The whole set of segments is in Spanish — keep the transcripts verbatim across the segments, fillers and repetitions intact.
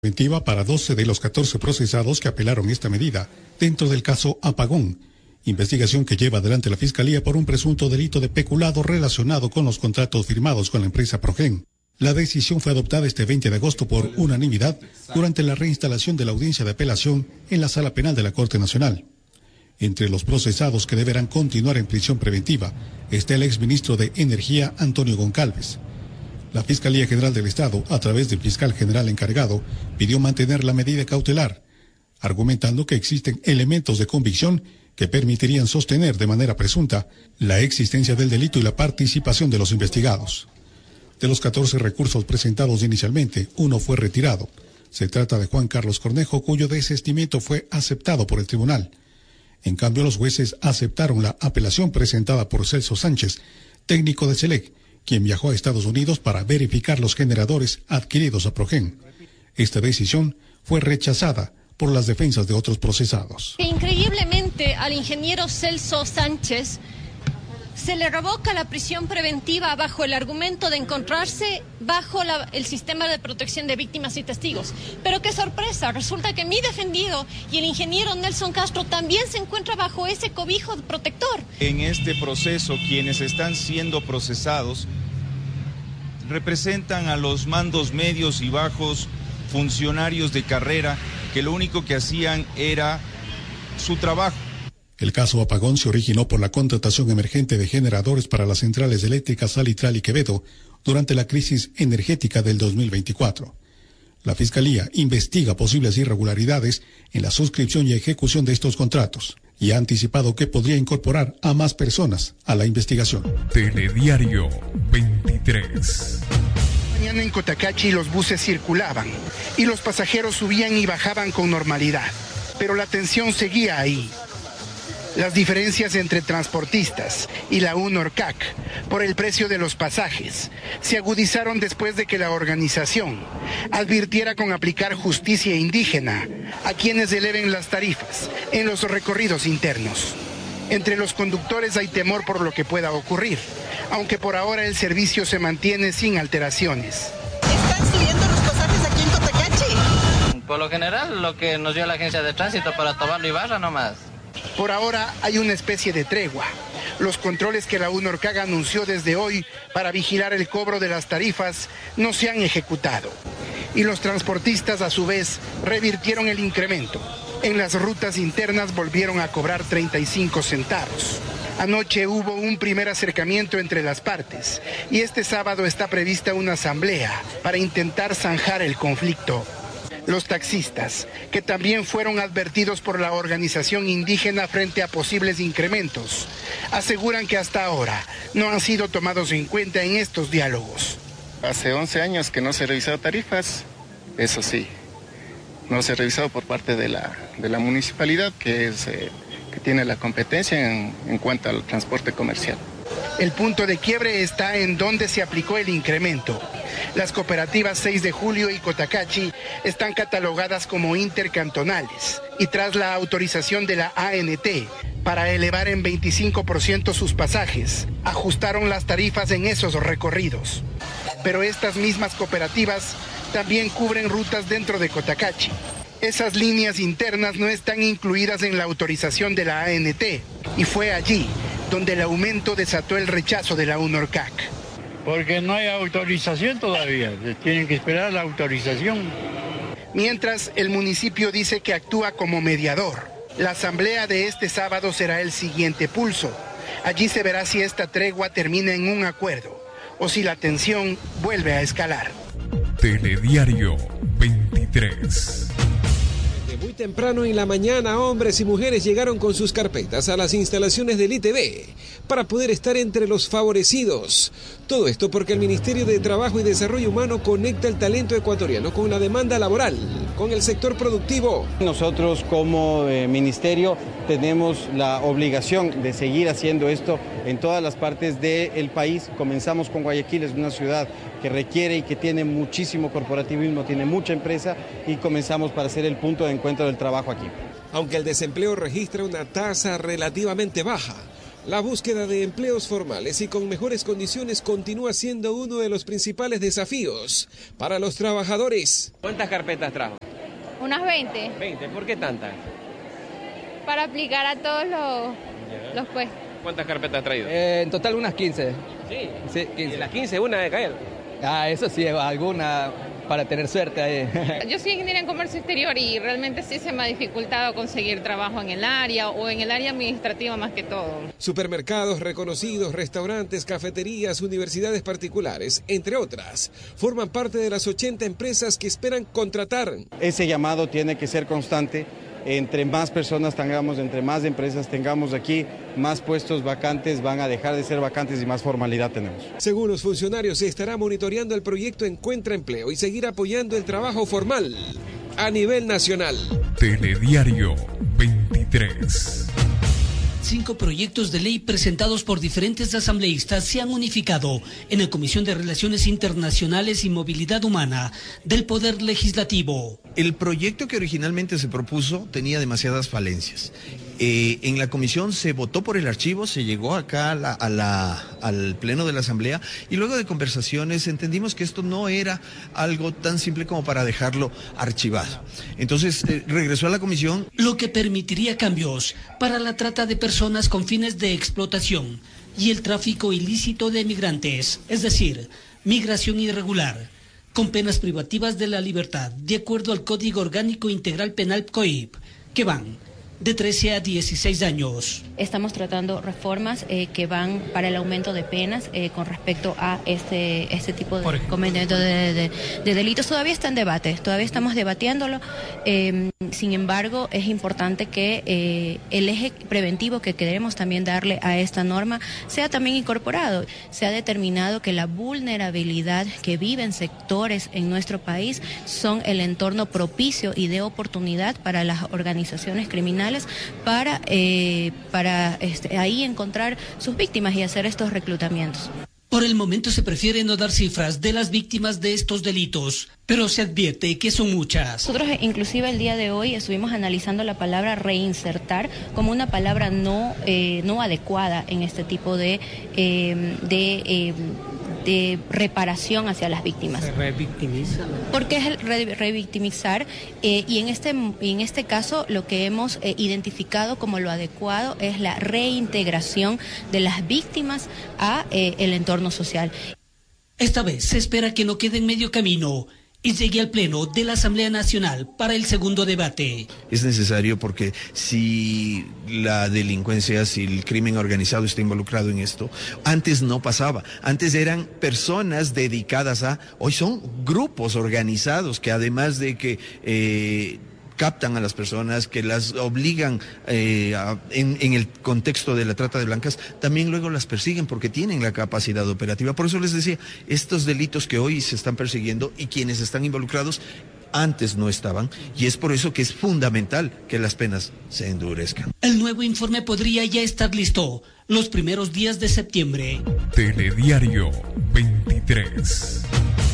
preventiva para doce de los catorce procesados que apelaron esta medida dentro del caso Apagón, investigación que lleva adelante la Fiscalía por un presunto delito de peculado relacionado con los contratos firmados con la empresa Progen. La decisión fue adoptada este veinte de agosto por unanimidad durante la reinstalación de la audiencia de apelación en la Sala Penal de la Corte Nacional. Entre los procesados que deberán continuar en prisión preventiva está el exministro de Energía, Antonio Goncalves. La Fiscalía General del Estado, a través del fiscal general encargado, pidió mantener la medida cautelar, argumentando que existen elementos de convicción que permitirían sostener de manera presunta la existencia del delito y la participación de los investigados. De los catorce recursos presentados inicialmente, uno fue retirado. Se trata de Juan Carlos Cornejo, cuyo desistimiento fue aceptado por el tribunal. En cambio, los jueces aceptaron la apelación presentada por Celso Sánchez, técnico de SELEC, quien viajó a Estados Unidos para verificar los generadores adquiridos a Progen. Esta decisión fue rechazada por las defensas de otros procesados. Increíblemente, al ingeniero Celso Sánchez se le revoca la prisión preventiva bajo el argumento de encontrarse bajo la, el sistema de protección de víctimas y testigos. Pero qué sorpresa, resulta que mi defendido y el ingeniero Nelson Castro también se encuentran bajo ese cobijo protector. En este proceso, quienes están siendo procesados representan a los mandos medios y bajos funcionarios de carrera que lo único que hacían era su trabajo. El caso Apagón se originó por la contratación emergente de generadores para las centrales eléctricas Salitral y Quevedo durante la crisis energética del dos mil veinticuatro. La Fiscalía investiga posibles irregularidades en la suscripción y ejecución de estos contratos y ha anticipado que podría incorporar a más personas a la investigación. Telediario veintitrés. Mañana en Cotacachi los buses circulaban y los pasajeros subían y bajaban con normalidad, pero la tensión seguía ahí. Las diferencias entre transportistas y la UNORCAC por el precio de los pasajes se agudizaron después de que la organización advirtiera con aplicar justicia indígena a quienes eleven las tarifas en los recorridos internos. Entre los conductores hay temor por lo que pueda ocurrir, aunque por ahora el servicio se mantiene sin alteraciones. ¿Están subiendo los pasajes aquí en Cotacachi? Por lo general, lo que nos dio la agencia de tránsito para Toballo y Barra nomás. Por ahora hay una especie de tregua. Los controles que la UNORCAG anunció desde hoy para vigilar el cobro de las tarifas no se han ejecutado. Y los transportistas a su vez revirtieron el incremento. En las rutas internas volvieron a cobrar treinta y cinco centavos. Anoche hubo un primer acercamiento entre las partes y este sábado está prevista una asamblea para intentar zanjar el conflicto. Los taxistas, que también fueron advertidos por la organización indígena frente a posibles incrementos, aseguran que hasta ahora no han sido tomados en cuenta en estos diálogos. Hace once años que no se han revisado tarifas, eso sí, no se ha revisado por parte de la, de la municipalidad, que, es, eh, que tiene la competencia en, en cuanto al transporte comercial. El punto de quiebre está en dónde se aplicó el incremento. Las cooperativas seis de julio y Cotacachi están catalogadas como intercantonales y tras la autorización de la A N T para elevar en veinticinco por ciento sus pasajes, ajustaron las tarifas en esos recorridos. Pero estas mismas cooperativas también cubren rutas dentro de Cotacachi. Esas líneas internas no están incluidas en la autorización de la A N T y fue allí donde el aumento desató el rechazo de la UNORCAC. Porque no hay autorización todavía, tienen que esperar la autorización. Mientras, el municipio dice que actúa como mediador. La asamblea de este sábado será el siguiente pulso. Allí se verá si esta tregua termina en un acuerdo o si la tensión vuelve a escalar. Telediario veintitrés. Muy temprano en la mañana, hombres y mujeres llegaron con sus carpetas a las instalaciones del I T B para poder estar entre los favorecidos. Todo esto porque el Ministerio de Trabajo y Desarrollo Humano conecta el talento ecuatoriano con la demanda laboral, con el sector productivo. Nosotros como eh, ministerio tenemos la obligación de seguir haciendo esto en todas las partes del país. Comenzamos con Guayaquil, es una ciudad que requiere y que tiene muchísimo corporativismo, tiene mucha empresa y comenzamos para ser el punto de encuentro del trabajo aquí. Aunque el desempleo registra una tasa relativamente baja, La búsqueda de empleos formales y con mejores condiciones continúa siendo uno de los principales desafíos para los trabajadores. ¿Cuántas carpetas trajo? Unas veinte. veinte, ¿por qué tantas? Para aplicar a todos los, los puestos. ¿Cuántas carpetas ha traído? Eh, en total unas quince. ¿Sí? Sí, quince. ¿Y las quince una de caer? Ah, eso sí, alguna para tener suerte ahí. Yo soy ingeniera en comercio exterior y realmente sí se me ha dificultado conseguir trabajo en el área o en el área administrativa más que todo. Supermercados reconocidos, restaurantes, cafeterías, universidades particulares, entre otras, forman parte de las ochenta empresas que esperan contratar. Ese llamado tiene que ser constante. Entre más personas tengamos, entre más empresas tengamos aquí, más puestos vacantes van a dejar de ser vacantes y más formalidad tenemos. Según los funcionarios, se estará monitoreando el proyecto Encuentra Empleo y seguir apoyando el trabajo formal a nivel nacional. Telediario veintitrés. Cinco proyectos de ley presentados por diferentes asambleístas se han unificado en la Comisión de Relaciones Internacionales y Movilidad Humana del Poder Legislativo. El proyecto que originalmente se propuso tenía demasiadas falencias. Eh, en la comisión se votó por el archivo, se llegó acá a la, a la, al pleno de la asamblea y luego de conversaciones entendimos que esto no era algo tan simple como para dejarlo archivado. Entonces eh, regresó a la comisión. Lo que permitiría cambios para la trata de personas con fines de explotación y el tráfico ilícito de migrantes, es decir, migración irregular, con penas privativas de la libertad, de acuerdo al Código Orgánico Integral Penal C O I P, que van de trece a dieciséis años. Estamos tratando reformas eh, que van para el aumento de penas eh, con respecto a este, este tipo de cometimiento de, de, de delitos. Todavía está en debate, todavía estamos debatiéndolo. Eh, sin embargo, es importante que eh, el eje preventivo que queremos también darle a esta norma sea también incorporado. Se ha determinado que la vulnerabilidad que viven sectores en nuestro país son el entorno propicio y de oportunidad para las organizaciones criminales para, eh, para este, ahí encontrar sus víctimas y hacer estos reclutamientos. Por el momento se prefiere no dar cifras de las víctimas de estos delitos, pero se advierte que son muchas. Nosotros inclusive el día de hoy estuvimos analizando la palabra reinsertar como una palabra no, eh, no adecuada en este tipo de... Eh, de eh, de reparación hacia las víctimas. Se revictimiza. Porque es el re revictimizar eh, y en este, en este caso lo que hemos eh, identificado como lo adecuado es la reintegración de las víctimas a eh, el entorno social. Esta vez se espera que no quede en medio camino y llegue al pleno de la Asamblea Nacional para el segundo debate. Es necesario porque si la delincuencia, si el crimen organizado está involucrado en esto, antes no pasaba. Antes eran personas dedicadas a, hoy son grupos organizados que además de que eh, captan a las personas, que las obligan eh, a, en, en el contexto de la trata de blancas, también luego las persiguen porque tienen la capacidad operativa. Por eso les decía, estos delitos que hoy se están persiguiendo y quienes están involucrados antes no estaban, y es por eso que es fundamental que las penas se endurezcan. El nuevo informe podría ya estar listo los primeros días de septiembre. Telediario veintitrés.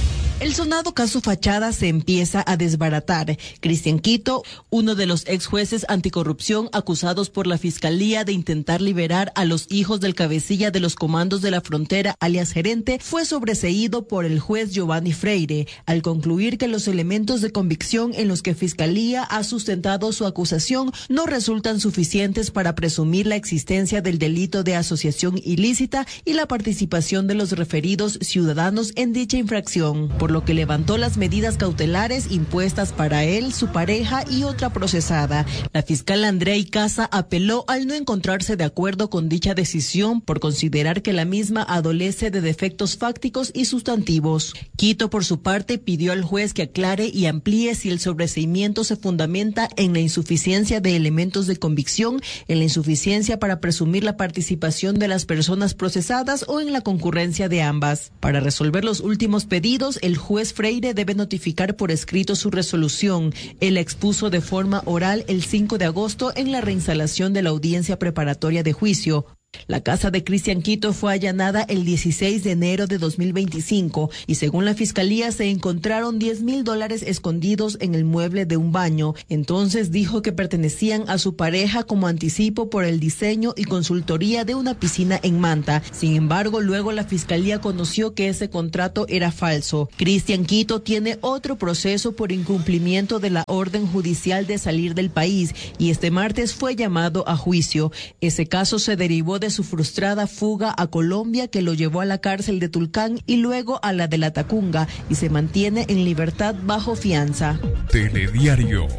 El sonado caso Fachada se empieza a desbaratar. Cristian Quito, uno de los ex jueces anticorrupción acusados por la Fiscalía de intentar liberar a los hijos del cabecilla de los comandos de la frontera, alias gerente, fue sobreseído por el juez Giovanni Freire, al concluir que los elementos de convicción en los que Fiscalía ha sustentado su acusación no resultan suficientes para presumir la existencia del delito de asociación ilícita y la participación de los referidos ciudadanos en dicha infracción, por lo que levantó las medidas cautelares impuestas para él, su pareja y otra procesada. La fiscal Andrea Icaza apeló al no encontrarse de acuerdo con dicha decisión por considerar que la misma adolece de defectos fácticos y sustantivos. Quito, por su parte, pidió al juez que aclare y amplíe si el sobreseimiento se fundamenta en la insuficiencia de elementos de convicción, en la insuficiencia para presumir la participación de las personas procesadas o en la concurrencia de ambas. Para resolver los últimos pedidos, el juez Freire debe notificar por escrito su resolución. Él expuso de forma oral el cinco de agosto en la reinstalación de la audiencia preparatoria de juicio. La casa de Cristian Quito fue allanada el dieciséis de enero de dos mil veinticinco y según la fiscalía se encontraron diez mil dólares escondidos en el mueble de un baño. Entonces dijo que pertenecían a su pareja como anticipo por el diseño y consultoría de una piscina en Manta. Sin embargo, luego la fiscalía conoció que ese contrato era falso. Cristian Quito tiene otro proceso por incumplimiento de la orden judicial de salir del país y este martes fue llamado a juicio. Ese caso se derivó de su frustrada fuga a Colombia que lo llevó a la cárcel de Tulcán y luego a la de La Tacunga y se mantiene en libertad bajo fianza. Telediario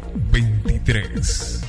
veintitrés.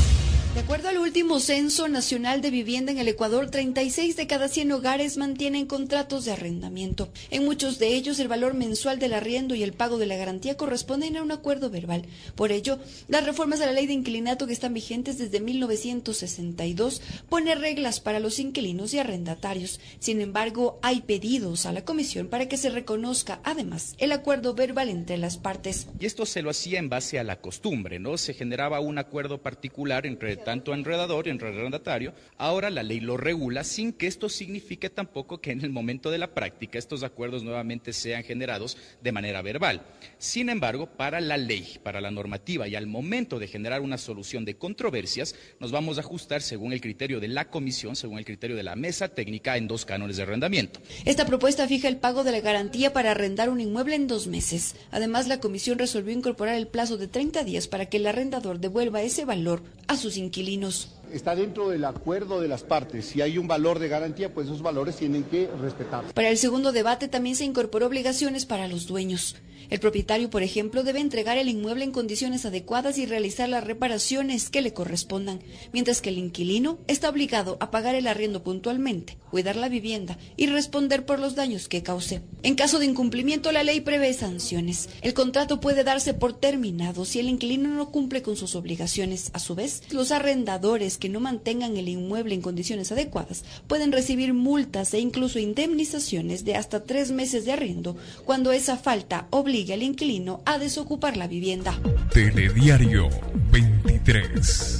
De acuerdo al último Censo Nacional de Vivienda en el Ecuador, treinta y seis de cada cien hogares mantienen contratos de arrendamiento. En muchos de ellos, el valor mensual del arriendo y el pago de la garantía corresponden a un acuerdo verbal. Por ello, las reformas a la ley de inquilinato que están vigentes desde mil novecientos sesenta y dos pone reglas para los inquilinos y arrendatarios. Sin embargo, hay pedidos a la Comisión para que se reconozca, además, el acuerdo verbal entre las partes. Y esto se lo hacía en base a la costumbre, ¿no? Se generaba un acuerdo particular entre tanto enredador y entre arrendatario. Ahora la ley lo regula sin que esto signifique tampoco que en el momento de la práctica estos acuerdos nuevamente sean generados de manera verbal. Sin embargo, para la ley, para la normativa y al momento de generar una solución de controversias, nos vamos a ajustar según el criterio de la comisión, según el criterio de la mesa técnica en dos cánones de arrendamiento. Esta propuesta fija el pago de la garantía para arrendar un inmueble en dos meses. Además, la comisión resolvió incorporar el plazo de treinta días para que el arrendador devuelva ese valor a sus inquilinos. Está dentro del acuerdo de las partes. Si hay un valor de garantía, pues esos valores tienen que respetarse. Para el segundo debate también se incorporó obligaciones para los dueños. El propietario, por ejemplo, debe entregar el inmueble en condiciones adecuadas y realizar las reparaciones que le correspondan, mientras que el inquilino está obligado a pagar el arriendo puntualmente, cuidar la vivienda y responder por los daños que cause. En caso de incumplimiento, la ley prevé sanciones. El contrato puede darse por terminado si el inquilino no cumple con sus obligaciones. A su vez, los arrendadores que no mantengan el inmueble en condiciones adecuadas pueden recibir multas e incluso indemnizaciones de hasta tres meses de arriendo cuando esa falta obliga al inquilino a desocupar la vivienda. Telediario veintitrés.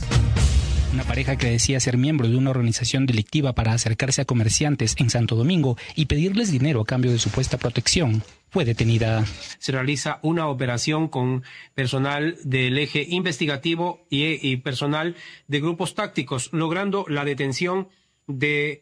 Una pareja que decía ser miembro de una organización delictiva para acercarse a comerciantes en Santo Domingo y pedirles dinero a cambio de supuesta protección fue detenida. Se realiza una operación con personal del eje investigativo y, y personal de grupos tácticos, logrando la detención de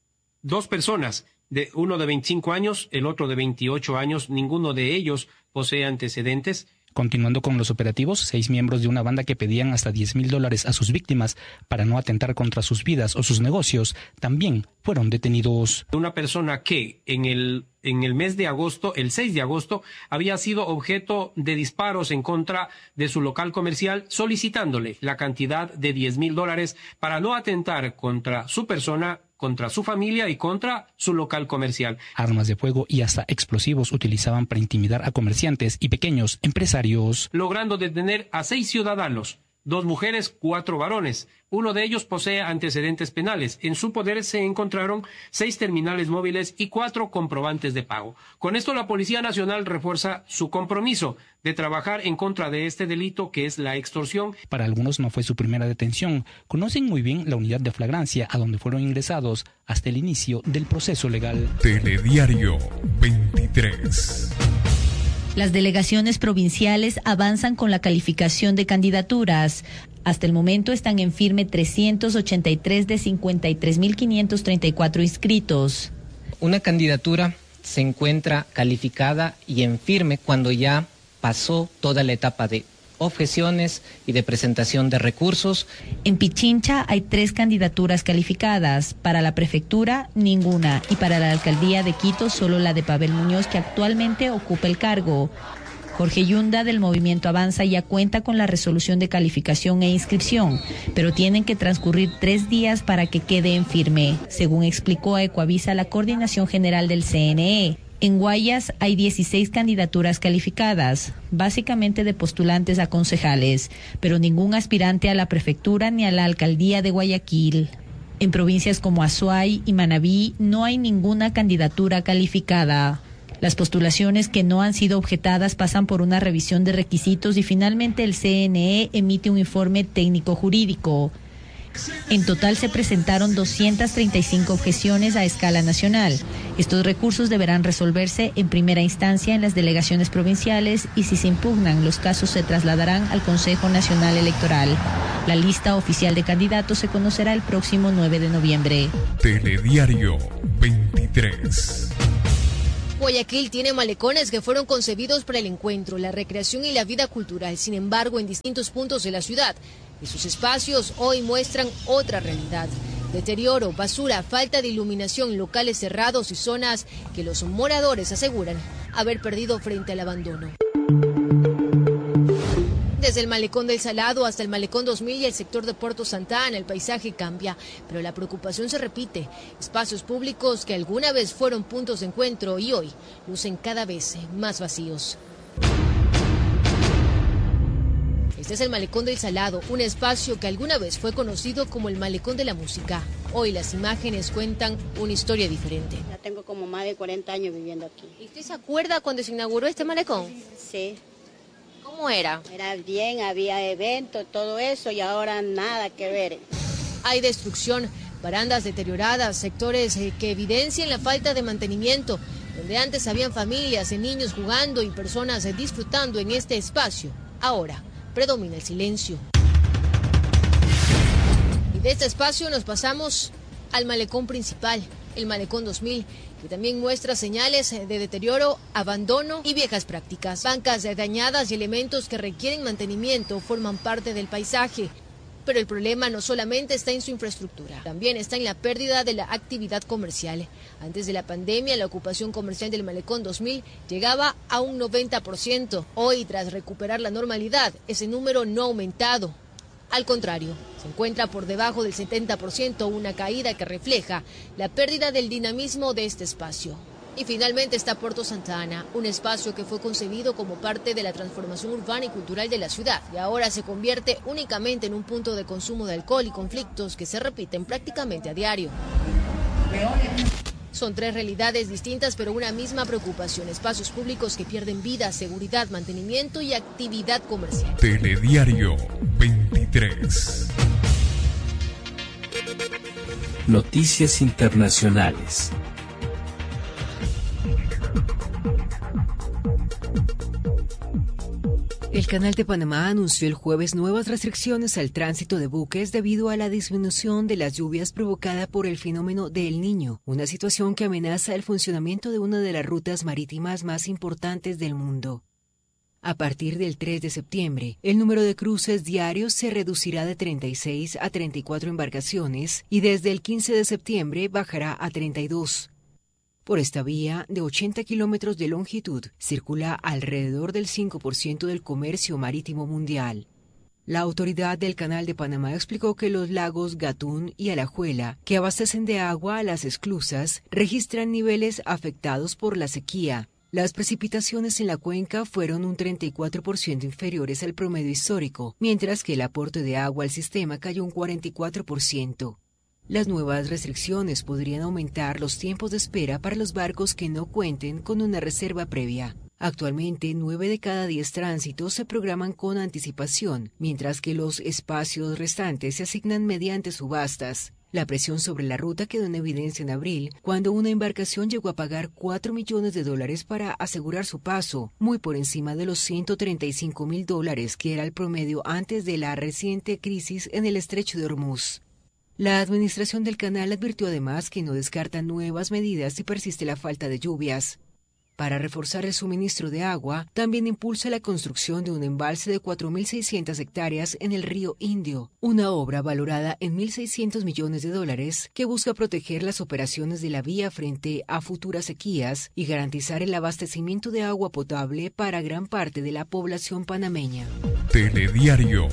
dos personas, de uno de veinticinco años, el otro de veintiocho años, ninguno de ellos posee antecedentes. Continuando con los operativos, seis miembros de una banda que pedían hasta diez mil dólares a sus víctimas para no atentar contra sus vidas o sus negocios también fueron detenidos. Una persona que en el, en el mes de agosto, el seis de agosto, había sido objeto de disparos en contra de su local comercial, solicitándole la cantidad de diez mil dólares para no atentar contra su persona, contra su familia y contra su local comercial. Armas de fuego y hasta explosivos utilizaban para intimidar a comerciantes y pequeños empresarios. Logrando detener a seis ciudadanos, dos mujeres, cuatro varones. Uno de ellos posee antecedentes penales. En su poder se encontraron seis terminales móviles y cuatro comprobantes de pago. Con esto la Policía Nacional refuerza su compromiso de trabajar en contra de este delito que es la extorsión. Para algunos no fue su primera detención. Conocen muy bien la unidad de flagrancia a donde fueron ingresados hasta el inicio del proceso legal. Telediario veintitrés. Las delegaciones provinciales avanzan con la calificación de candidaturas. Hasta el momento están en firme trescientos ochenta y tres de cincuenta y tres mil quinientos treinta y cuatro inscritos. Una candidatura se encuentra calificada y en firme cuando ya pasó toda la etapa de objeciones y de presentación de recursos. En Pichincha hay tres candidaturas calificadas, para la prefectura ninguna y para la alcaldía de Quito solo la de Pavel Muñoz, que actualmente ocupa el cargo. Jorge Yunda del Movimiento Avanza ya cuenta con la resolución de calificación e inscripción, pero tienen que transcurrir tres días para que quede en firme, según explicó a Ecuavisa la Coordinación General del C N E. En Guayas hay dieciséis candidaturas calificadas, básicamente de postulantes a concejales, pero ningún aspirante a la prefectura ni a la alcaldía de Guayaquil. En provincias como Azuay y Manabí no hay ninguna candidatura calificada. Las postulaciones que no han sido objetadas pasan por una revisión de requisitos y finalmente el C N E emite un informe técnico jurídico. En total se presentaron doscientas treinta y cinco objeciones a escala nacional. Estos recursos deberán resolverse en primera instancia en las delegaciones provinciales y si se impugnan, los casos se trasladarán al Consejo Nacional Electoral. La lista oficial de candidatos se conocerá el próximo nueve de noviembre. Telediario veintitrés. Guayaquil tiene malecones que fueron concebidos para el encuentro, la recreación y la vida cultural. Sin embargo, en distintos puntos de la ciudad, esos espacios hoy muestran otra realidad. Deterioro, basura, falta de iluminación, locales cerrados y zonas que los moradores aseguran haber perdido frente al abandono. Desde el Malecón del Salado hasta el Malecón dos mil y el sector de Puerto Santa Ana, el paisaje cambia, pero la preocupación se repite. Espacios públicos que alguna vez fueron puntos de encuentro y hoy lucen cada vez más vacíos. Este es el Malecón del Salado, un espacio que alguna vez fue conocido como el Malecón de la Música. Hoy las imágenes cuentan una historia diferente. Ya tengo como más de cuarenta años viviendo aquí. ¿Y usted se acuerda cuando se inauguró este malecón? Sí. ¿Cómo era? Era bien, había eventos, todo eso, y ahora nada que ver. Hay destrucción, barandas deterioradas, sectores que evidencian la falta de mantenimiento, donde antes habían familias y niños jugando y personas disfrutando en este espacio. Ahora predomina el silencio. Y de este espacio nos pasamos al malecón principal, el Malecón dos mil, que también muestra señales de deterioro, abandono y viejas prácticas. Bancas dañadas y elementos que requieren mantenimiento forman parte del paisaje. Pero el problema no solamente está en su infraestructura, también está en la pérdida de la actividad comercial. Antes de la pandemia, la ocupación comercial del Malecón dos mil llegaba a un noventa por ciento. Hoy, tras recuperar la normalidad, ese número no ha aumentado. Al contrario, se encuentra por debajo del setenta por ciento, una caída que refleja la pérdida del dinamismo de este espacio. Y finalmente está Puerto Santa Ana, un espacio que fue concebido como parte de la transformación urbana y cultural de la ciudad y ahora se convierte únicamente en un punto de consumo de alcohol y conflictos que se repiten prácticamente a diario. Son tres realidades distintas pero una misma preocupación, espacios públicos que pierden vida, seguridad, mantenimiento y actividad comercial. Telediario veintitrés. Noticias internacionales. El Canal de Panamá anunció el jueves nuevas restricciones al tránsito de buques debido a la disminución de las lluvias provocada por el fenómeno de El Niño, una situación que amenaza el funcionamiento de una de las rutas marítimas más importantes del mundo. A partir del tres de septiembre, el número de cruces diarios se reducirá de treinta y seis a treinta y cuatro embarcaciones y desde el quince de septiembre bajará a treinta y dos. Por esta vía, de ochenta kilómetros de longitud, circula alrededor del cinco por ciento del comercio marítimo mundial. La autoridad del Canal de Panamá explicó que los lagos Gatún y Alajuela, que abastecen de agua a las esclusas, registran niveles afectados por la sequía. Las precipitaciones en la cuenca fueron un treinta y cuatro por ciento inferiores al promedio histórico, mientras que el aporte de agua al sistema cayó un cuarenta y cuatro por ciento. Las nuevas restricciones podrían aumentar los tiempos de espera para los barcos que no cuenten con una reserva previa. Actualmente, nueve de cada diez tránsitos se programan con anticipación, mientras que los espacios restantes se asignan mediante subastas. La presión sobre la ruta quedó en evidencia en abril, cuando una embarcación llegó a pagar cuatro millones de dólares para asegurar su paso, muy por encima de los ciento treinta y cinco mil dólares que era el promedio antes de la reciente crisis en el estrecho de Hormuz. La administración del canal advirtió además que no descarta nuevas medidas si persiste la falta de lluvias. Para reforzar el suministro de agua, también impulsa la construcción de un embalse de cuatro mil seiscientas hectáreas en el río Indio, una obra valorada en mil seiscientos millones de dólares que busca proteger las operaciones de la vía frente a futuras sequías y garantizar el abastecimiento de agua potable para gran parte de la población panameña. Telediario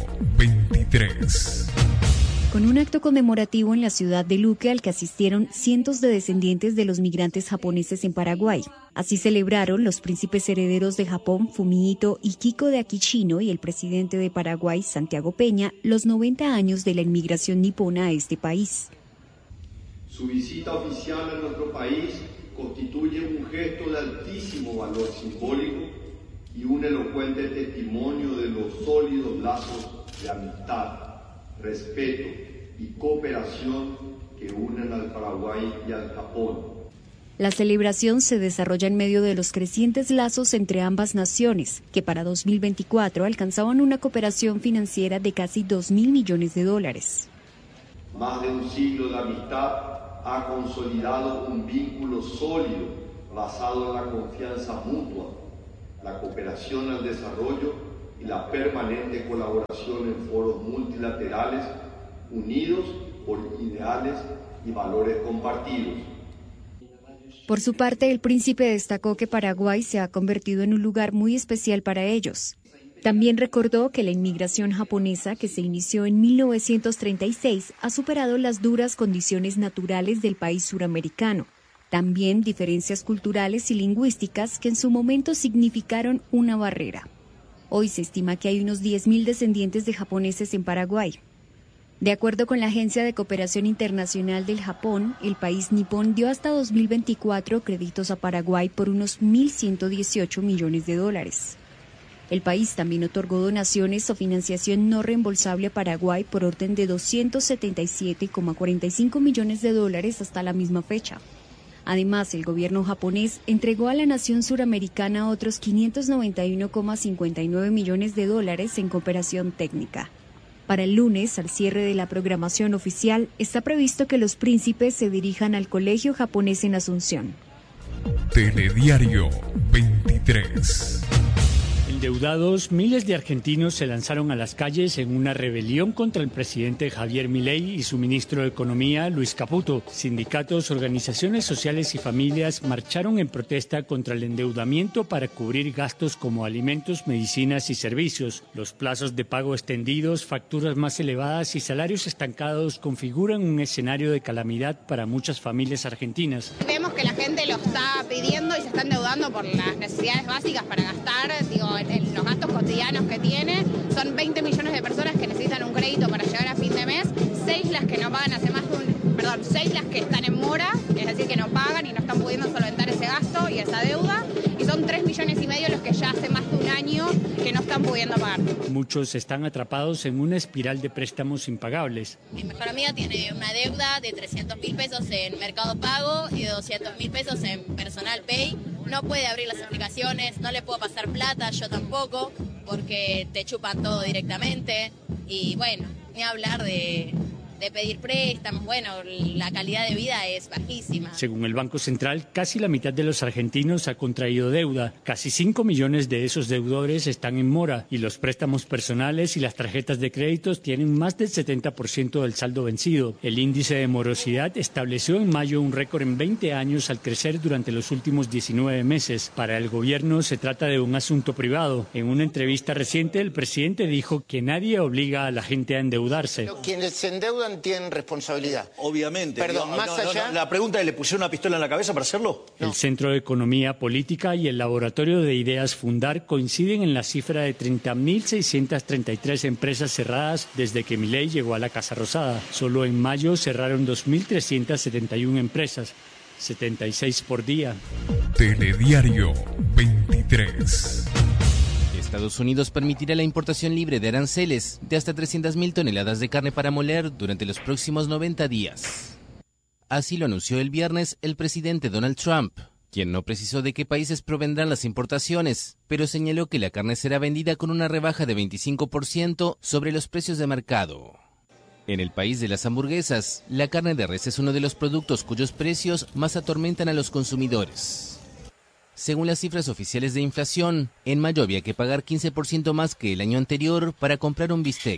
veintitrés. Con un acto conmemorativo en la ciudad de Luque al que asistieron cientos de descendientes de los migrantes japoneses en Paraguay. Así celebraron los príncipes herederos de Japón, Fumihito y Kiko de Akishino, y el presidente de Paraguay, Santiago Peña, los noventa años de la inmigración nipona a este país. Su visita oficial a nuestro país constituye un gesto de altísimo valor simbólico y un elocuente testimonio de los sólidos lazos de amistad, respeto y cooperación que unen al Paraguay y al Japón. La celebración se desarrolla en medio de los crecientes lazos entre ambas naciones, que para dos mil veinticuatro alcanzaban una cooperación financiera de casi dos mil millones de dólares. Más de un siglo de amistad ha consolidado un vínculo sólido basado en la confianza mutua, la cooperación al desarrollo y la permanente colaboración en foros multilaterales unidos por ideales y valores compartidos. Por su parte, el príncipe destacó que Paraguay se ha convertido en un lugar muy especial para ellos. También recordó que la inmigración japonesa, que se inició en mil novecientos treinta y seis, ha superado las duras condiciones naturales del país suramericano. También diferencias culturales y lingüísticas que en su momento significaron una barrera. Hoy se estima que hay unos diez mil descendientes de japoneses en Paraguay. De acuerdo con la Agencia de Cooperación Internacional del Japón, el país nipón dio hasta dos mil veinticuatro créditos a Paraguay por unos mil ciento dieciocho millones de dólares. El país también otorgó donaciones o financiación no reembolsable a Paraguay por orden de doscientos setenta y siete coma cuarenta y cinco millones de dólares hasta la misma fecha. Además, el gobierno japonés entregó a la nación suramericana otros quinientos noventa y uno coma cincuenta y nueve millones de dólares en cooperación técnica. Para el lunes, al cierre de la programación oficial, está previsto que los príncipes se dirijan al colegio japonés en Asunción. Telediario veintitrés. Endeudados, miles de argentinos se lanzaron a las calles en una rebelión contra el presidente Javier Milei y su ministro de Economía, Luis Caputo. Sindicatos, organizaciones sociales y familias marcharon en protesta contra el endeudamiento para cubrir gastos como alimentos, medicinas y servicios. Los plazos de pago extendidos, facturas más elevadas y salarios estancados configuran un escenario de calamidad para muchas familias argentinas. Vemos que la gente lo está pidiendo y se está endeudando por las necesidades básicas para gastar, digo, en, en los gastos cotidianos que tiene. Son veinte millones de personas que necesitan un crédito para llegar a fin de mes, seis las que no pagan hace más de un, perdón, seis las que están en mora, es decir, que no pagan y no están pudiendo solventar ese gasto y esa deuda, y son tres millones y medio los que ya hace más de un año que no están pudiendo pagar. Muchos están atrapados en una espiral de préstamos impagables. Mi mejor amiga tiene una deuda de trescientos mil pesos en Mercado Pago y de doscientos mil pesos en Personal Pay. No puede abrir las aplicaciones, no le puedo pasar plata, yo tampoco, porque te chupan todo directamente. Y bueno, ni hablar de, de pedir préstamos, bueno, la calidad de vida es bajísima. Según el Banco Central, casi la mitad de los argentinos ha contraído deuda. Casi cinco millones de esos deudores están en mora y los préstamos personales y las tarjetas de créditos tienen más del setenta por ciento del saldo vencido. El índice de morosidad estableció en mayo un récord en veinte años al crecer durante los últimos diecinueve meses. Para el gobierno se trata de un asunto privado. En una entrevista reciente, el presidente dijo que nadie obliga a la gente a endeudarse. Quienes se endeudan tienen responsabilidad. Obviamente. Perdón, no, más no, allá... No, la pregunta es, ¿le pusieron una pistola en la cabeza para hacerlo? No. El Centro de Economía Política y el Laboratorio de Ideas Fundar coinciden en la cifra de treinta mil seiscientos treinta y tres empresas cerradas desde que Milei llegó a la Casa Rosada. Solo en mayo cerraron dos mil trescientos setenta y una empresas, setenta y seis por día. Telediario veintitrés. Estados Unidos permitirá la importación libre de aranceles de hasta trescientas mil toneladas de carne para moler durante los próximos noventa días. Así lo anunció el viernes el presidente Donald Trump, quien no precisó de qué países provendrán las importaciones, pero señaló que la carne será vendida con una rebaja de veinticinco por ciento sobre los precios de mercado. En el país de las hamburguesas, la carne de res es uno de los productos cuyos precios más atormentan a los consumidores. Según las cifras oficiales de inflación, en mayo había que pagar quince por ciento más que el año anterior para comprar un bistec.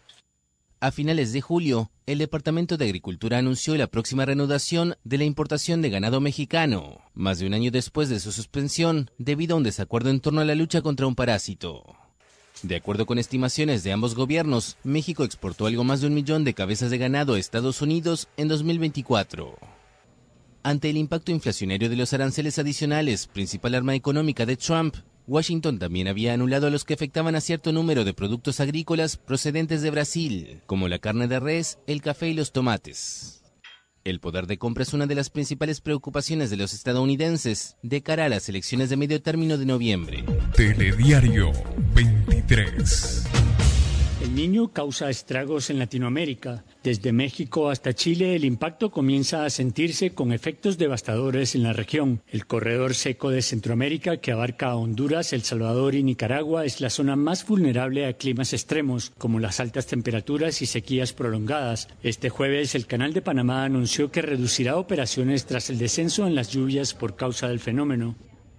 A finales de julio, el Departamento de Agricultura anunció la próxima reanudación de la importación de ganado mexicano, más de un año después de su suspensión debido a un desacuerdo en torno a la lucha contra un parásito. De acuerdo con estimaciones de ambos gobiernos, México exportó algo más de un millón de cabezas de ganado a Estados Unidos en dos mil veinticuatro. Ante el impacto inflacionario de los aranceles adicionales, principal arma económica de Trump, Washington también había anulado a los que afectaban a cierto número de productos agrícolas procedentes de Brasil, como la carne de res, el café y los tomates. El poder de compra es una de las principales preocupaciones de los estadounidenses de cara a las elecciones de medio término de noviembre. Telediario veintitrés. El Niño causa estragos en Latinoamérica. Desde México hasta Chile, el impacto comienza a sentirse con efectos devastadores en la región. El corredor seco de Centroamérica, que abarca a Honduras, El Salvador y Nicaragua, es la zona más vulnerable a climas extremos, como las altas temperaturas y sequías prolongadas. Este jueves, el Canal de Panamá anunció que reducirá operaciones tras el descenso en las lluvias por causa del fenómeno.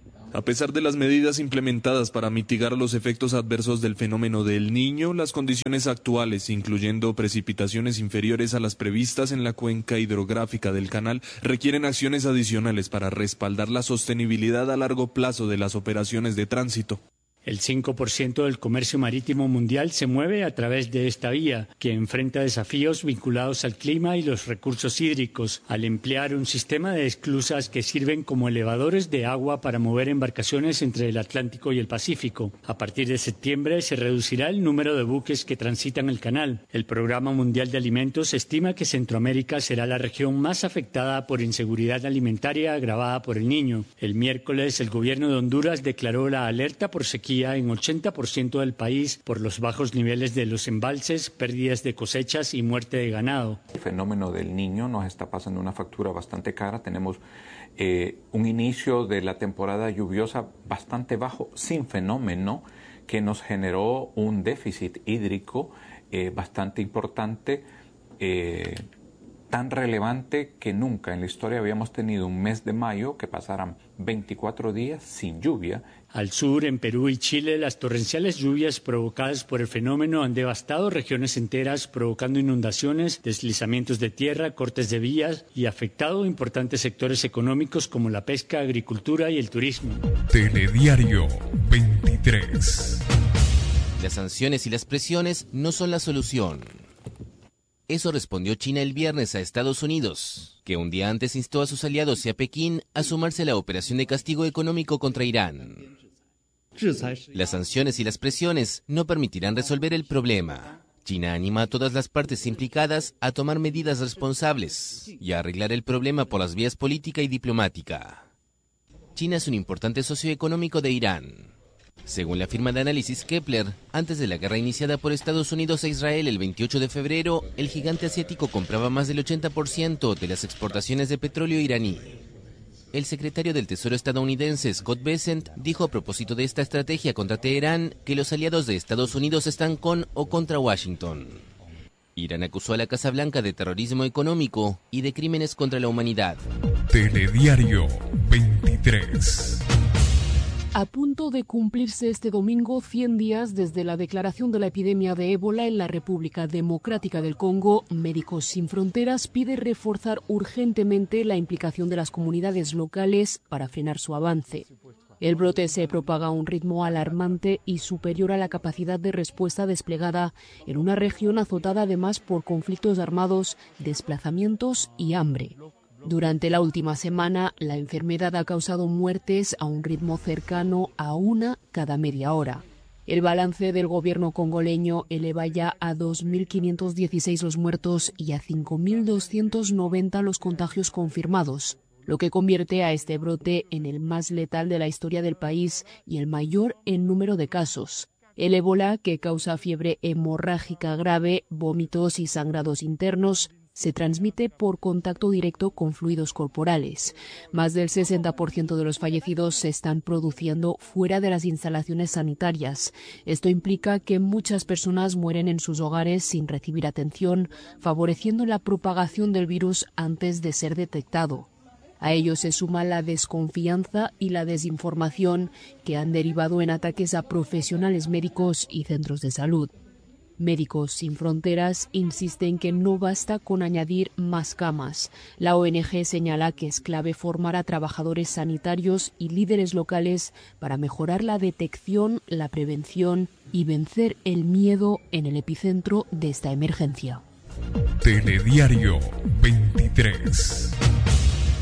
A pesar de las medidas implementadas para mitigar los efectos adversos del fenómeno del Niño, las condiciones actuales, incluyendo precipitaciones inferiores a las previstas en la cuenca hidrográfica del canal, requieren acciones adicionales para respaldar la sostenibilidad a largo plazo de las operaciones de tránsito. El cinco por ciento del comercio marítimo mundial se mueve a través de esta vía, que enfrenta desafíos vinculados al clima y los recursos hídricos, al emplear un sistema de esclusas que sirven como elevadores de agua para mover embarcaciones entre el Atlántico y el Pacífico. A partir de septiembre se reducirá el número de buques que transitan el canal. El Programa Mundial de Alimentos estima que Centroamérica será la región más afectada por inseguridad alimentaria agravada por el Niño. El miércoles, el gobierno de Honduras declaró la alerta por sequía en ochenta por ciento del país por los bajos niveles de los embalses, pérdidas de cosechas y muerte de ganado. El fenómeno del Niño nos está pasando una factura bastante cara. Tenemos eh, un inicio de la temporada lluviosa bastante bajo, sin fenómeno, que nos generó un déficit hídrico eh, bastante importante, eh, tan relevante que nunca en la historia habíamos tenido un mes de mayo que pasaran veinticuatro días sin lluvia. Al sur, en Perú y Chile, las torrenciales lluvias provocadas por el fenómeno han devastado regiones enteras, provocando inundaciones, deslizamientos de tierra, cortes de vías y afectado importantes sectores económicos como la pesca, agricultura y el turismo. Telediario veintitrés. Las sanciones y las presiones no son la solución. Eso respondió China el viernes a Estados Unidos, que un día antes instó a sus aliados y a Pekín a sumarse a la operación de castigo económico contra Irán. Las sanciones y las presiones no permitirán resolver el problema. China anima a todas las partes implicadas a tomar medidas responsables y a arreglar el problema por las vías política y diplomática. China es un importante socio económico de Irán. Según la firma de análisis Kepler, antes de la guerra iniciada por Estados Unidos a Israel el veintiocho de febrero, el gigante asiático compraba más del ochenta por ciento de las exportaciones de petróleo iraní. El secretario del Tesoro estadounidense, Scott Bessent, dijo a propósito de esta estrategia contra Teherán que los aliados de Estados Unidos están con o contra Washington. Irán acusó a la Casa Blanca de terrorismo económico y de crímenes contra la humanidad. Telediario veintitrés. A punto de cumplirse este domingo cien días desde la declaración de la epidemia de ébola en la República Democrática del Congo, Médicos Sin Fronteras pide reforzar urgentemente la implicación de las comunidades locales para frenar su avance. El brote se propaga a un ritmo alarmante y superior a la capacidad de respuesta desplegada en una región azotada además por conflictos armados, desplazamientos y hambre. Durante la última semana, la enfermedad ha causado muertes a un ritmo cercano a una cada media hora. El balance del gobierno congoleño eleva ya a dos mil quinientos dieciséis los muertos y a cinco mil doscientos noventa los contagios confirmados, lo que convierte a este brote en el más letal de la historia del país y el mayor en número de casos. El ébola, que causa fiebre hemorrágica grave, vómitos y sangrados internos, se transmite por contacto directo con fluidos corporales. Más del sesenta por ciento de los fallecidos se están produciendo fuera de las instalaciones sanitarias. Esto implica que muchas personas mueren en sus hogares sin recibir atención, favoreciendo la propagación del virus antes de ser detectado. A ello se suma la desconfianza y la desinformación que han derivado en ataques a profesionales médicos y centros de salud. Médicos Sin Fronteras insisten que no basta con añadir más camas. La O N G señala que es clave formar a trabajadores sanitarios y líderes locales para mejorar la detección, la prevención y vencer el miedo en el epicentro de esta emergencia. Telediario veintitrés.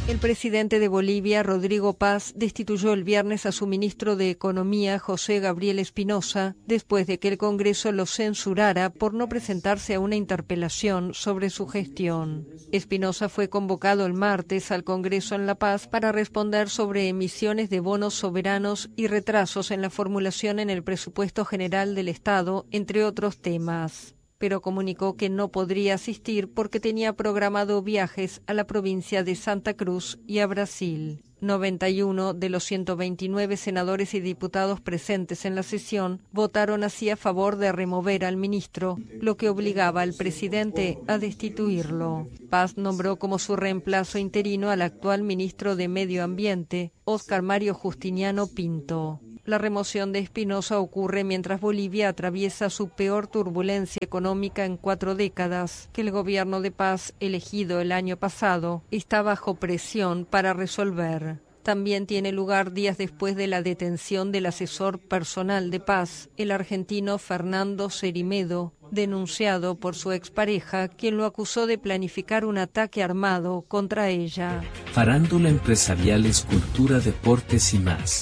El presidente de Bolivia, Rodrigo Paz, destituyó el viernes a su ministro de Economía, José Gabriel Espinosa, después de que el Congreso lo censurara por no presentarse a una interpelación sobre su gestión. Espinosa fue convocado el martes al Congreso en La Paz para responder sobre emisiones de bonos soberanos y retrasos en la formulación en el presupuesto general del Estado, entre otros temas, pero comunicó que no podría asistir porque tenía programado viajes a la provincia de Santa Cruz y a Brasil. noventa y uno de los ciento veintinueve senadores y diputados presentes en la sesión votaron así a favor de remover al ministro, lo que obligaba al presidente a destituirlo. Paz nombró como su reemplazo interino al actual ministro de Medio Ambiente, Óscar Mario Justiniano Pinto. La remoción de Espinosa ocurre mientras Bolivia atraviesa su peor turbulencia económica en cuatro décadas, que el gobierno de Paz, elegido el año pasado, está bajo presión para resolver. También tiene lugar días después de la detención del asesor personal de Paz, el argentino Fernando Cerimedo, denunciado por su expareja, quien lo acusó de planificar un ataque armado contra ella. Farándula empresariales, cultura, deportes y más.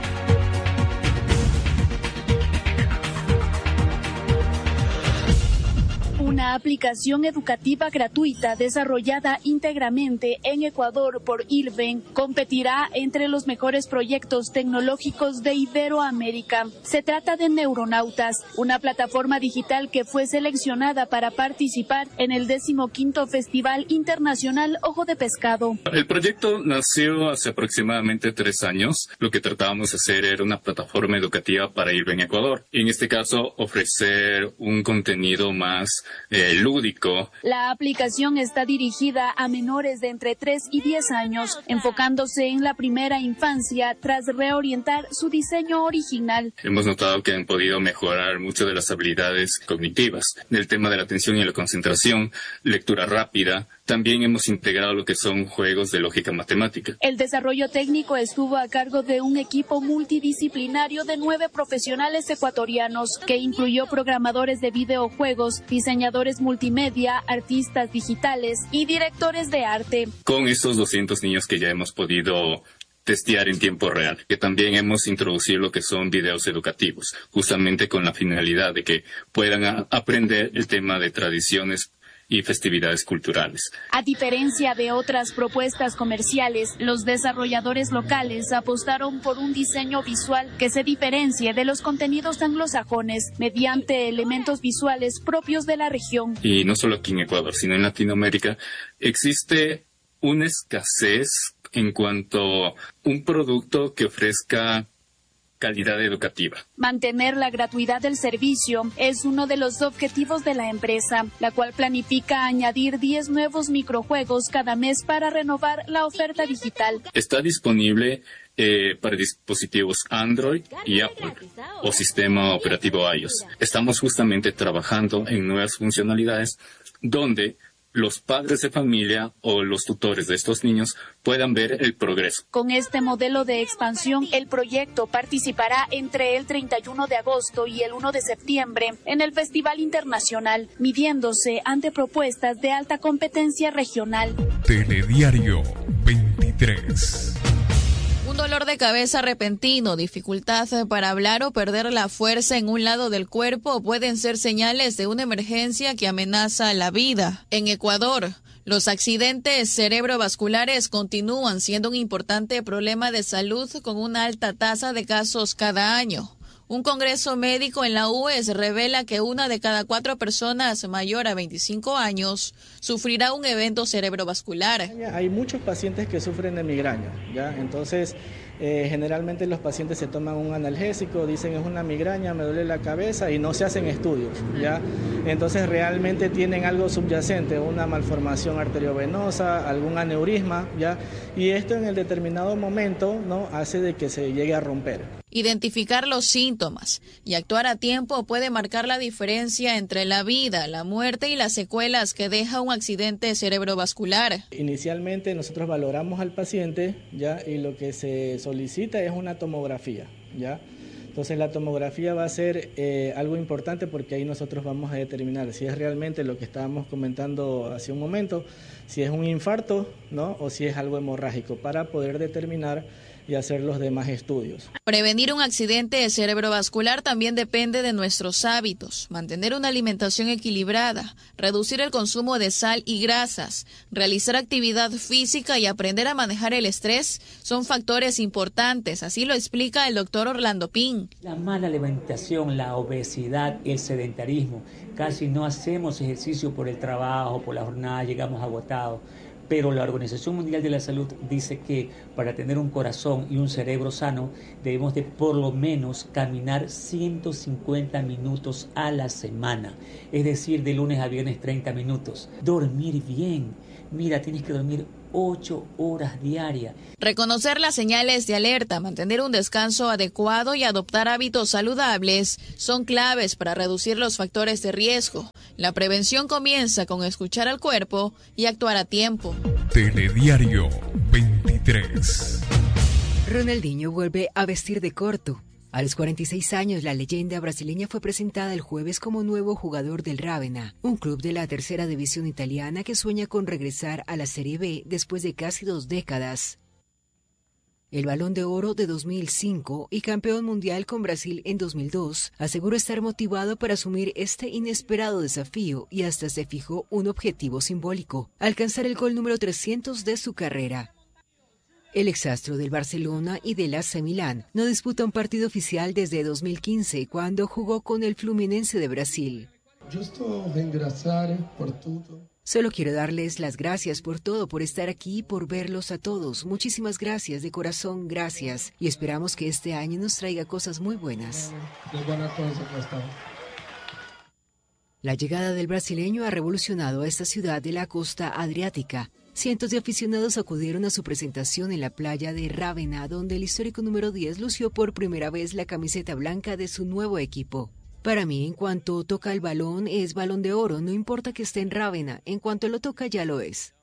Una aplicación educativa gratuita desarrollada íntegramente en Ecuador por ILVEN competirá entre los mejores proyectos tecnológicos de Iberoamérica. Se trata de Neuronautas, una plataforma digital que fue seleccionada para participar en el decimoquinto Festival Internacional Ojo de Pescado. El proyecto nació hace aproximadamente tres años. Lo que tratábamos de hacer era una plataforma educativa para ILVEN Ecuador. Y en este caso, ofrecer un contenido más Eh, lúdico. La aplicación está dirigida a menores de entre tres y diez años, enfocándose en la primera infancia tras reorientar su diseño original. Hemos notado que han podido mejorar muchas de las habilidades cognitivas, del tema de la atención y la concentración, lectura rápida. También hemos integrado lo que son juegos de lógica matemática. El desarrollo técnico estuvo a cargo de un equipo multidisciplinario de nueve profesionales ecuatorianos, que incluyó programadores de videojuegos, diseñadores multimedia, artistas digitales y directores de arte. Con estos doscientos niños que ya hemos podido testear en tiempo real, que también hemos introducido lo que son videos educativos, justamente con la finalidad de que puedan a- aprender el tema de tradiciones y festividades culturales. A diferencia de otras propuestas comerciales, los desarrolladores locales apostaron por un diseño visual que se diferencie de los contenidos anglosajones mediante elementos visuales propios de la región. Y no solo aquí en Ecuador, sino en Latinoamérica, existe una escasez en cuanto a un producto que ofrezca calidad educativa. Mantener la gratuidad del servicio es uno de los objetivos de la empresa, la cual planifica añadir diez nuevos microjuegos cada mes para renovar la oferta digital. Está disponible eh, para dispositivos Android y Apple o sistema operativo iOS. Estamos justamente trabajando en nuevas funcionalidades donde los padres de familia o los tutores de estos niños puedan ver el progreso. Con este modelo de expansión, el proyecto participará entre el treinta y uno de agosto y el uno de septiembre en el Festival Internacional, midiéndose ante propuestas de alta competencia regional. Telediario veintitrés. Un dolor de cabeza repentino, dificultad para hablar o perder la fuerza en un lado del cuerpo pueden ser señales de una emergencia que amenaza la vida. En Ecuador, los accidentes cerebrovasculares continúan siendo un importante problema de salud con una alta tasa de casos cada año. Un congreso médico en la U E S revela que una de cada cuatro personas mayor a veinticinco años sufrirá un evento cerebrovascular. Hay muchos pacientes que sufren de migraña, ¿ya? Entonces, eh, generalmente los pacientes se toman un analgésico, dicen es una migraña, me duele la cabeza y no se hacen estudios, ¿ya? Entonces realmente tienen algo subyacente, una malformación arteriovenosa, algún aneurisma, ¿ya? Y esto en el determinado momento, ¿no?, hace de que se llegue a romper. Identificar los síntomas y actuar a tiempo puede marcar la diferencia entre la vida, la muerte y las secuelas que deja un accidente cerebrovascular. Inicialmente nosotros valoramos al paciente, ¿ya? Y lo que se solicita es una tomografía, ¿ya? Entonces la tomografía va a ser eh, algo importante porque ahí nosotros vamos a determinar si es realmente lo que estábamos comentando hace un momento, si es un infarto, ¿no? O si es algo hemorrágico, para poder determinar y hacer los demás estudios. Prevenir un accidente cerebrovascular también depende de nuestros hábitos. Mantener una alimentación equilibrada, reducir el consumo de sal y grasas, realizar actividad física y aprender a manejar el estrés son factores importantes. Así lo explica el doctor Orlando Pin. La mala alimentación, la obesidad, el sedentarismo. Casi no hacemos ejercicio por el trabajo, por la jornada, llegamos agotados. Pero la Organización Mundial de la Salud dice que para tener un corazón y un cerebro sano debemos de por lo menos caminar ciento cincuenta minutos a la semana. Es decir, de lunes a viernes treinta minutos. Dormir bien. Mira, tienes que dormir ocho horas diarias. Reconocer las señales de alerta, mantener un descanso adecuado y adoptar hábitos saludables son claves para reducir los factores de riesgo. La prevención comienza con escuchar al cuerpo y actuar a tiempo. Telediario veintitrés. Ronaldinho vuelve a vestir de corto. A los cuarenta y seis años, la leyenda brasileña fue presentada el jueves como nuevo jugador del Ravenna, un club de la tercera división italiana que sueña con regresar a la Serie B después de casi dos décadas. El Balón de Oro de dos mil cinco y campeón mundial con Brasil en dos mil dos, aseguró estar motivado para asumir este inesperado desafío y hasta se fijó un objetivo simbólico: alcanzar el gol número trescientos de su carrera. El exastro del Barcelona y del A C Milán no disputa un partido oficial desde dos mil quince, cuando jugó con el Fluminense de Brasil. Solo quiero darles las gracias por todo, por estar aquí y por verlos a todos. Muchísimas gracias, de corazón, gracias. Y esperamos que este año nos traiga cosas muy buenas. La llegada del brasileño ha revolucionado a esta ciudad de la costa adriática. Cientos de aficionados acudieron a su presentación en la playa de Ravenna, donde el histórico número diez lució por primera vez la camiseta blanca de su nuevo equipo. Para mí, en cuanto toca el balón, es Balón de Oro, no importa que esté en Ravenna, en cuanto lo toca ya lo es.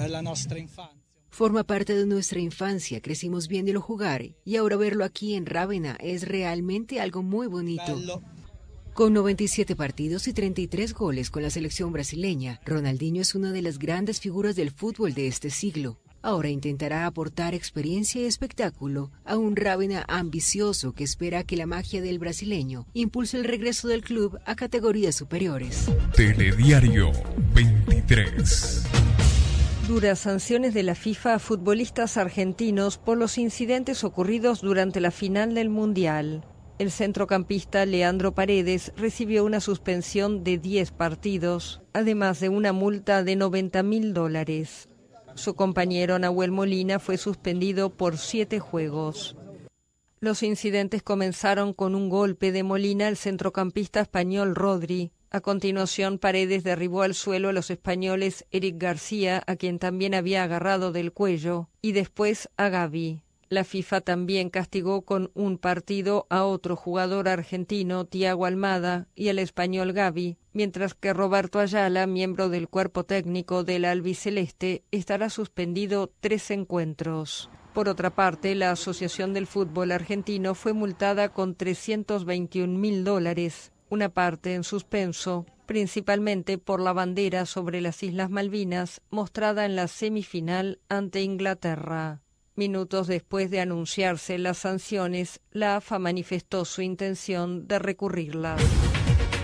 Forma parte de nuestra infancia, crecimos viéndolo jugar y ahora verlo aquí en Ravenna es realmente algo muy bonito. Con noventa y siete partidos y treinta y tres goles con la selección brasileña, Ronaldinho es una de las grandes figuras del fútbol de este siglo. Ahora intentará aportar experiencia y espectáculo a un Ravenna ambicioso que espera que la magia del brasileño impulse el regreso del club a categorías superiores. Telediario veintitrés. Duras sanciones de la FIFA a futbolistas argentinos por los incidentes ocurridos durante la final del Mundial. El centrocampista Leandro Paredes recibió una suspensión de diez partidos, además de una multa de noventa mil dólares. Su compañero Nahuel Molina fue suspendido por siete juegos. Los incidentes comenzaron con un golpe de Molina al centrocampista español Rodri. A continuación, Paredes derribó al suelo a los españoles Eric García, a quien también había agarrado del cuello, y después a Gavi. La FIFA también castigó con un partido a otro jugador argentino, Thiago Almada, y al español Gavi, mientras que Roberto Ayala, miembro del cuerpo técnico del albiceleste, estará suspendido tres encuentros. Por otra parte, la Asociación del Fútbol Argentino fue multada con trescientos veintiún mil dólares, una parte en suspenso, principalmente por la bandera sobre las Islas Malvinas mostrada en la semifinal ante Inglaterra. Minutos después de anunciarse las sanciones, la A F A manifestó su intención de recurrirlas.